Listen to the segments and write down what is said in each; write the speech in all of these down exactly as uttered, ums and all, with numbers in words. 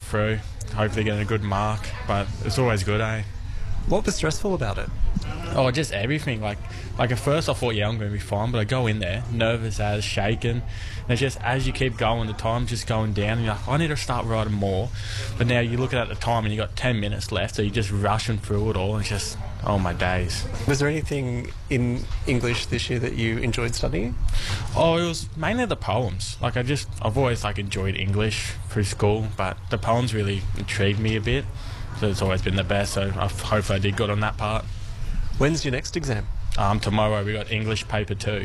through, hopefully getting a good mark, but it's always good, eh? What was stressful about it? Oh, just everything. Like, like at first I thought, yeah, I'm going to be fine, but I go in there, nervous as, shaking. And it's just, as you keep going, the time's just going down, and you're like, I need to start riding more. But now you're looking at the time, and you've got ten minutes left, so you're just rushing through it all, and it's just, oh, my days. Was there anything in English this year that you enjoyed studying? Oh, it was mainly the poems. Like, I just, I've always, like, enjoyed English through school, but the poems really intrigued me a bit. So it's always been the best, so I hope I did good on that part. When's your next exam? Um, tomorrow we got English paper two.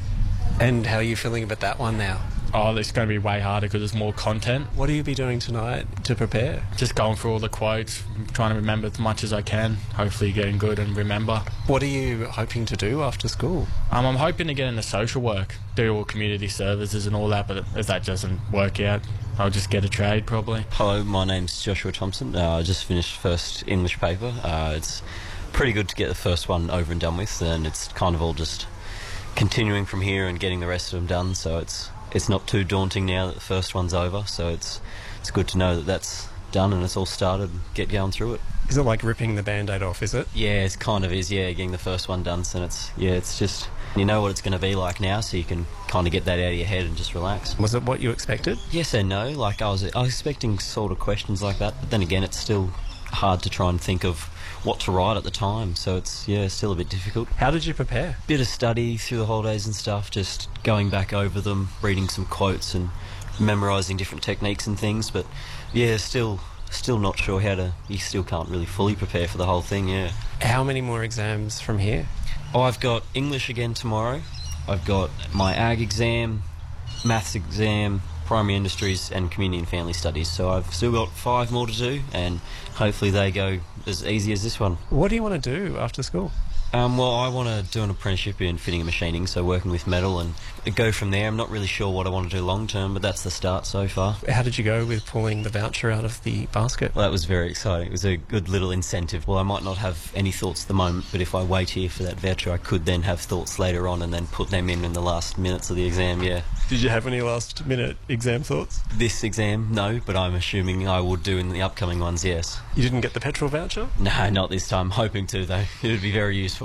And how are you feeling about that one now? Oh, it's going to be way harder because there's more content. What will you be doing tonight to prepare? Just going through all the quotes, trying to remember as much as I can, hopefully getting good and remember. What are you hoping to do after school? Um, I'm hoping to get into social work, do all community services and all that, but if that doesn't work out, I'll just get a trade probably. Hello, my name's Joshua Thompson. Uh, I just finished first English paper. Uh, it's pretty good to get the first one over and done with, and it's kind of all just continuing from here and getting the rest of them done, so it's it's not too daunting now that the first one's over, so it's it's good to know that that's done and it's all started and get going through it. Is it like ripping the Band-Aid off, is it? Yeah, it kind of is, yeah, getting the first one done, so it's, yeah, it's just, you know what it's going to be like now, so you can kind of get that out of your head and just relax. Was it what you expected? Yes and no, like I was, I was expecting sort of questions like that, but then again, it's still hard to try and think of what to write at the time, so it's, yeah, still a bit difficult. How did you prepare? Bit of study through the holidays and stuff, just going back over them, reading some quotes and memorising different techniques and things, but yeah, still still not sure how to, you still can't really fully prepare for the whole thing, yeah. How many more exams from here? Oh, I've got English again tomorrow, I've got my ag exam, maths exam, primary industries and community and family studies, so I've still got five more to do and hopefully they go as easy as this one. What do you want to do after school? Um, well, I want to do an apprenticeship in fitting and machining, so working with metal and go from there. I'm not really sure what I want to do long term, but that's the start so far. How did you go with pulling the voucher out of the basket? Well, that was very exciting. It was a good little incentive. Well, I might not have any thoughts at the moment, but if I wait here for that voucher, I could then have thoughts later on and then put them in in the last minutes of the exam, yeah. Did you have any last minute exam thoughts? This exam, no, but I'm assuming I would do in the upcoming ones, yes. You didn't get the petrol voucher? No, not this time. Hoping to, though. It would be very useful.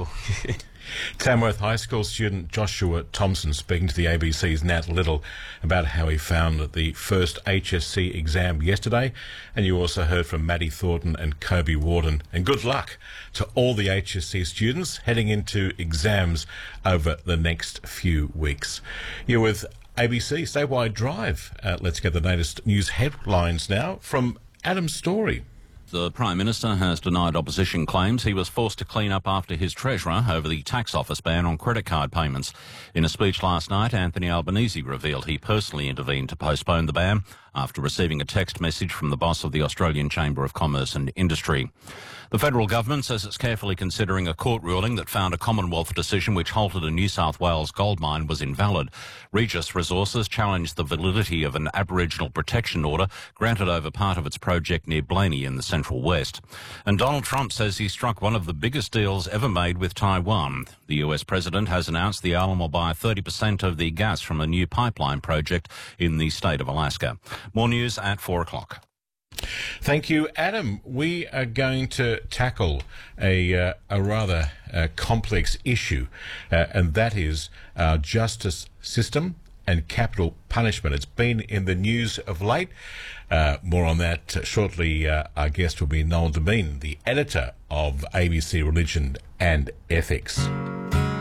Tamworth High School student Joshua Thompson speaking to the A B C's Nat Little about how he found the first H S C exam yesterday. And you also heard from Maddie Thornton and Kobe Warden. And good luck to all the H S C students heading into exams over the next few weeks. You're with A B C Statewide Drive. Uh, let's get the latest news headlines now from Adam Story. The Prime Minister has denied opposition claims he was forced to clean up after his Treasurer over the tax office ban on credit card payments. In a speech last night, Anthony Albanese revealed he personally intervened to postpone the ban after receiving a text message from the boss of the Australian Chamber of Commerce and Industry. The federal government says it's carefully considering a court ruling that found a Commonwealth decision which halted a New South Wales gold mine was invalid. Regis Resources challenged the validity of an Aboriginal protection order granted over part of its project near Blaney in the Central West. And Donald Trump says he struck one of the biggest deals ever made with Taiwan. The U S president has announced the island will buy thirty percent of the gas from a new pipeline project in the state of Alaska. More news at four o'clock. Thank you, Adam. We are going to tackle a, uh, a rather uh, complex issue, uh, and that is our justice system and capital punishment. It's been in the news of late. Uh, more on that shortly. Uh, our guest will be Noel Demeen, the editor of A B C Religion and Ethics.